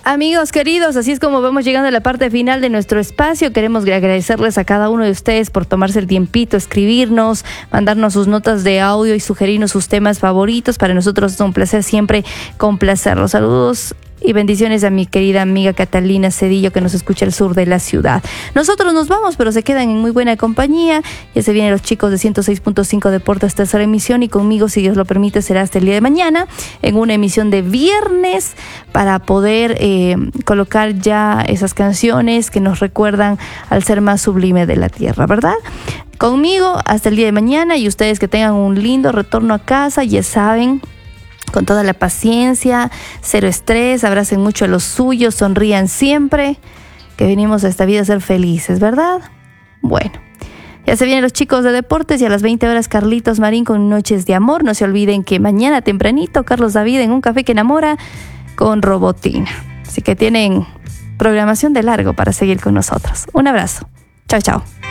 Amigos queridos, así es como vamos llegando a la parte final de nuestro espacio. Queremos agradecerles a cada uno de ustedes por tomarse el tiempito, escribirnos, mandarnos sus notas de audio y sugerirnos sus temas favoritos. Para nosotros es un placer siempre complacerlos. Saludos y bendiciones a mi querida amiga Catalina Cedillo, que nos escucha al sur de la ciudad. Nosotros nos vamos, pero se quedan en muy buena compañía. Ya se vienen los chicos de 106.5 Deportes, tercera emisión, y conmigo, si Dios lo permite, será hasta el día de mañana en una emisión de viernes para poder colocar ya esas canciones que nos recuerdan al ser más sublime de la tierra, ¿verdad? Conmigo hasta el día de mañana, y ustedes que tengan un lindo retorno a casa, ya saben, con toda la paciencia, cero estrés, abracen mucho a los suyos, sonrían siempre, que venimos a esta vida a ser felices, ¿verdad? Bueno, ya se vienen los chicos de deportes, y a las 20 horas Carlitos Marín con Noches de Amor. No se olviden que mañana tempranito Carlos David en Un Café que Enamora con Robotina. Así que tienen programación de largo para seguir con nosotros. Un abrazo. Chao, chao.